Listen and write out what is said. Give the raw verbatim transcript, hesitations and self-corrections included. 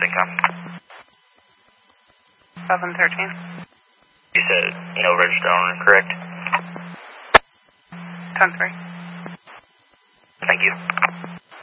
wake up. seven thirteen. You said no registered owner, correct? ten three. Thank you.